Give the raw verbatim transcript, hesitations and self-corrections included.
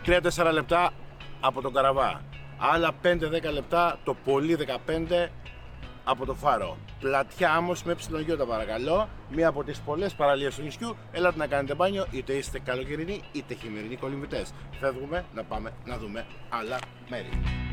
τρία τέσσερα λεπτά από τον Καραβά. Άλλα πέντε με δέκα λεπτά, το πολύ δεκαπέντε από το Φάρο. Πλατιά Άμμος με ψιλογιώτα παρακαλώ. Μία από τις πολλές παραλίες του νησιού. Έλατε να κάνετε μπάνιο, είτε είστε καλοκαιρινοί είτε χειμερινοί κολυμβητές. Φεύγουμε να πάμε να δούμε άλλα μέρη.